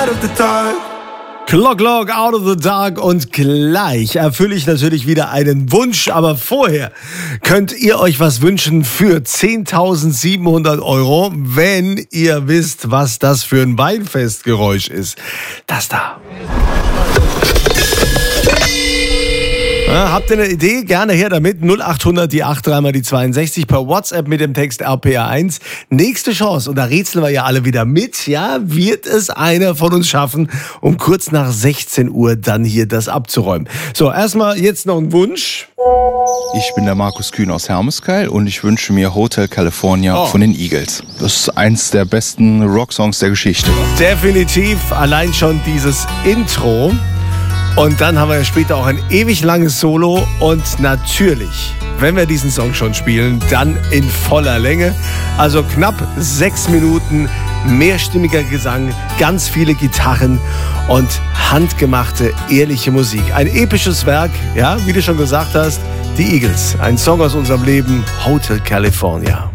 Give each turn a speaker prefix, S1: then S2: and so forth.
S1: out of the dark.
S2: Clock out of the dark und gleich erfülle ich natürlich wieder einen Wunsch, aber vorher könnt ihr euch was wünschen für 10.700 €, wenn ihr wisst, was das für ein Weinfestgeräusch ist. Das da. Ja, habt ihr eine Idee? Gerne her damit. 0800 die 83 mal die 62 per WhatsApp mit dem Text RPR1. Nächste Chance, und da rätseln wir ja alle wieder mit, ja, wird es einer von uns schaffen, um kurz nach 16 Uhr dann hier das abzuräumen. So, erstmal jetzt noch ein Wunsch.
S3: Ich bin der Markus Kühn aus Hermeskeil und ich wünsche mir Hotel California von den Eagles. Das ist eins der besten Rocksongs der Geschichte.
S2: Definitiv, allein schon dieses Intro. Und dann haben wir ja später auch ein ewig langes Solo und natürlich, wenn wir diesen Song schon spielen, dann in voller Länge. Also knapp 6 Minuten, mehrstimmiger Gesang, ganz viele Gitarren und handgemachte, ehrliche Musik. Ein episches Werk, ja, wie du schon gesagt hast, die Eagles. Ein Song aus unserem Leben, Hotel California.